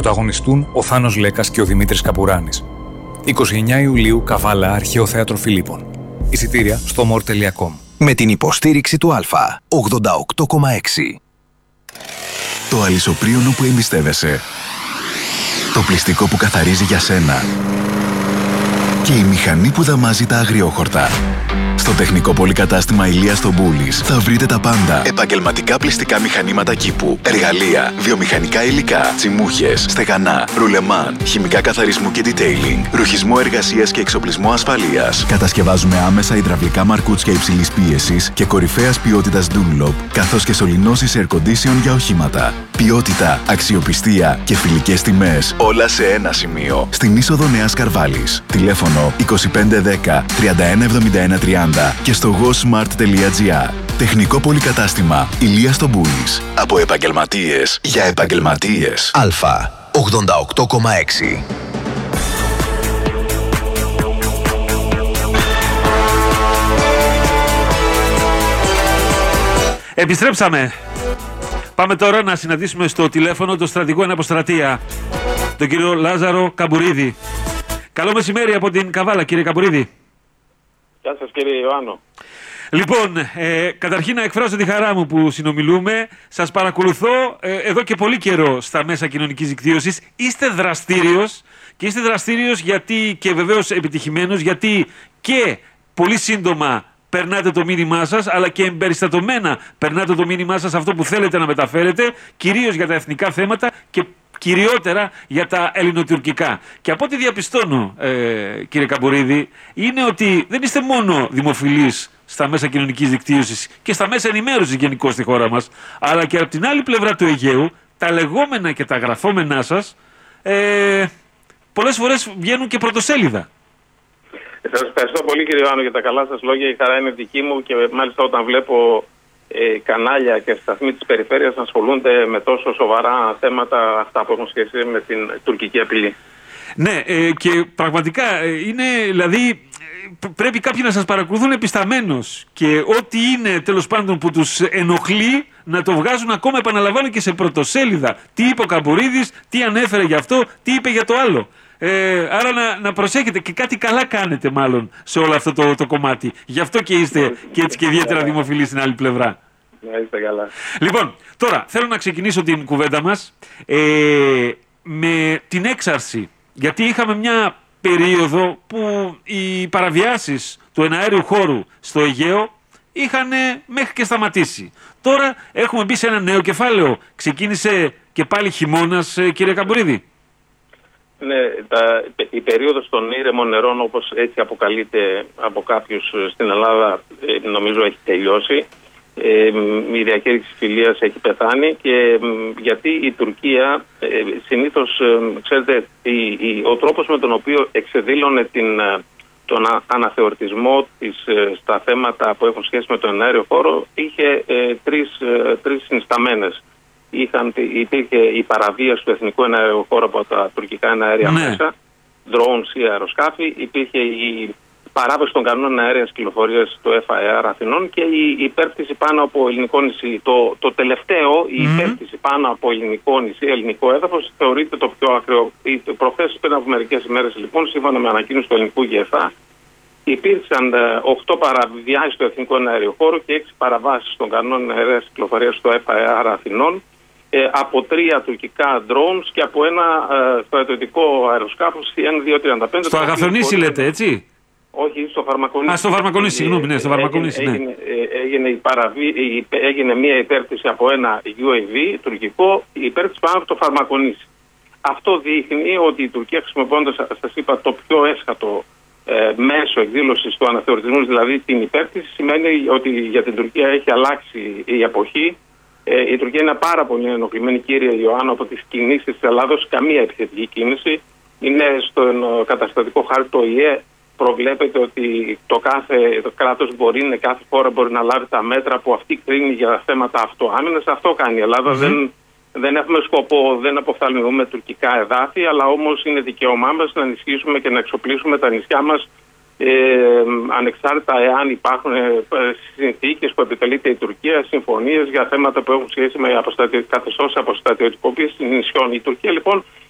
Πρωταγωνιστούν ο Θάνος Λέκας και ο Δημήτρης Καπουράνης. 29 Ιουλίου, Καβάλα, Αρχαίο Θέατρο Φιλίππων. Εισιτήρια στο more.com. Με την υποστήριξη του Α, 88,6. Το αλυσοπρίωνο που εμπιστεύεσαι. Το πλυστικό που καθαρίζει για σένα. Και η μηχανή που δαμάζει τα αγριόχορτα. Στο τεχνικό πολυκατάστημα Ηλίας στο Μπούλης θα βρείτε τα πάντα. Επαγγελματικά πλυστικά μηχανήματα κήπου, εργαλεία, βιομηχανικά υλικά, τσιμούχες, στεγανά, ρουλεμάν, χημικά καθαρισμού και detailing, ρουχισμό εργασίας και εξοπλισμό ασφαλείας. Κατασκευάζουμε άμεσα υδραυλικά μαρκούτσια υψηλής πίεσης και κορυφαίας ποιότητας Dunlop, καθώς και σωληνώσεις air condition για οχήματα. Ποιότητα, αξιοπιστία και φιλικές τιμές, όλα σε ένα σημείο. Στην είσοδο Νέας Καρβάλης. Τηλέφωνο 2510 3171 30 και στο gosmart.gr. Τεχνικό πολυκατάστημα Ηλίας στο Μπούλης. Από επαγγελματίες για επαγγελματίες. Α, 88,6. Επιστρέψαμε. Πάμε τώρα να συναντήσουμε στο τηλέφωνο τον στρατηγό εν αποστρατεία, τον κύριο Λάζαρο Καμπουρίδη. Καλό μεσημέρι από την Καβάλα, κύριε Καμπουρίδη. Γεια σας, κύριε Ιωάννο. Λοιπόν, καταρχήν να εκφράσω τη χαρά μου που συνομιλούμε. Σας παρακολουθώ εδώ και πολύ καιρό στα μέσα κοινωνικής δικτύωσης. Είστε δραστήριος και είστε δραστήριος γιατί, και βεβαίως επιτυχημένος, γιατί και πολύ σύντομα περνάτε το μήνυμά σας, αλλά και εμπεριστατωμένα περνάτε το μήνυμά σας, αυτό που θέλετε να μεταφέρετε, κυρίως για τα εθνικά θέματα και κυριότερα για τα ελληνοτουρκικά. Και από ό,τι διαπιστώνω, κύριε Καμπουρίδη, είναι ότι δεν είστε μόνο δημοφιλείς στα μέσα κοινωνικής δικτύωσης και στα μέσα ενημέρωσης γενικώς στη χώρα μας, αλλά και από την άλλη πλευρά του Αιγαίου, τα λεγόμενα και τα γραφόμενά σας πολλές φορές βγαίνουν και πρωτοσέλιδα. Σας ευχαριστώ πολύ, κύριε Ιωάννο, για τα καλά σας λόγια. Η χαρά είναι δική μου και μάλιστα όταν βλέπω κανάλια και σταθμοί της περιφέρειας να ασχολούνται με τόσο σοβαρά θέματα, αυτά που έχουν σχέση με την τουρκική απειλή. Ναι, και πραγματικά είναι, δηλαδή, πρέπει κάποιοι να σας παρακολουθούν επισταμένως και ό,τι είναι τέλος πάντων που τους ενοχλεί να το βγάζουν ακόμα, επαναλαμβάνω, και σε πρωτοσέλιδα. Τι είπε ο Καμπουρίδης, τι ανέφερε γι' αυτό, τι είπε για το άλλο. Άρα να προσέχετε και κάτι καλά κάνετε μάλλον σε όλο αυτό το κομμάτι. Γι' αυτό και είστε και έτσι και ιδιαίτερα δημοφιλείς στην άλλη πλευρά. Να είστε καλά. Λοιπόν, τώρα θέλω να ξεκινήσω την κουβέντα μας με την έξαρση. Γιατί είχαμε μια περίοδο που οι παραβιάσεις του εναέριου χώρου στο Αιγαίο είχαν μέχρι και σταματήσει. Τώρα έχουμε μπει σε ένα νέο κεφάλαιο. Ξεκίνησε και πάλι χειμώνας, κύριε Καμπουρίδη. Ναι, η περίοδος των ήρεμων νερών, όπως έτσι αποκαλείται από κάποιους στην Ελλάδα, νομίζω έχει τελειώσει. Η διακήρυξη φιλίας έχει πεθάνει και γιατί η Τουρκία συνήθως, ξέρετε, ο τρόπος με τον οποίο εξεδήλωνε τον αναθεωρητισμό της στα θέματα που έχουν σχέση με τον εναέριο χώρο είχε τρεις συνισταμένες. Υπήρχε η παραβίαση του εθνικού εναέριου χώρου από τα τουρκικά εναέρια μέσα, drones ή αεροσκάφη, υπήρχε η παράβαση των κανόνων αέρειας κυκλοφορίας του FAR Αθηνών και η υπέρπτυση πάνω από ελληνικό νησί. Το τελευταίο, η υπέρπτυση πάνω από ελληνικό νησί, ελληνικό έδαφος, θεωρείται το πιο ακραίο. Προχθές, πριν από μερικές ημέρες, λοιπόν, σύμφωνα με ανακοίνωση του ελληνικού ΓΕΘΑ, υπήρξαν 8 παραβιάσεις του εθνικού εναέριου χώρου και 6 παραβάσεις των κανόνων αέρειας κυκλοφορίας του FAR Αθηνών, από 3 τουρκικά drones και από ένα στρατιωτικό αεροσκάφος CN-235. Στο Αγαθονήσι λέτε, έτσι? Όχι, στο Φαρμακονήσι. Στο Φαρμακονήσι, συγγνώμη, ναι, στο Φαρμακονήσι, ναι. Έγινε μια υπέρπτυση από ένα UAV τουρκικό, η υπέρπτυση πάνω από το Φαρμακονήσι. Αυτό δείχνει ότι η Τουρκία, χρησιμοποιώντας, σας είπα, το πιο έσχατο μέσο εκδήλωσης του αναθεωρητισμού, δηλαδή την υπέρπτυση, σημαίνει ότι για την Τουρκία έχει αλλάξει η εποχή. Η Τουρκία είναι πάρα πολύ ενοχλημένη, κύριε Ιωάννου, από τις κινήσεις της Ελλάδος. Καμία επιθετική κίνηση. Είναι στον καταστατικό χάρτη του ΟΗΕ. Προβλέπεται ότι το κάθε κράτος κάθε χώρα μπορεί να λάβει τα μέτρα που αυτή κρίνει για θέματα αυτοάμυνας. Αυτό κάνει η Ελλάδα. Δεν έχουμε σκοπό, δεν αποφθαλμιούμε τουρκικά εδάφη, αλλά όμως είναι δικαίωμά μας να ενισχύσουμε και να εξοπλίσουμε τα νησιά μας ανεξάρτητα εάν υπάρχουν συνθήκες που επιτελείται η Τουρκία, συμφωνίες για θέματα που έχουν σχέση με καθεστώς αποστρατιωτικοποίηση νησιών. Η Τουρκία λοιπόν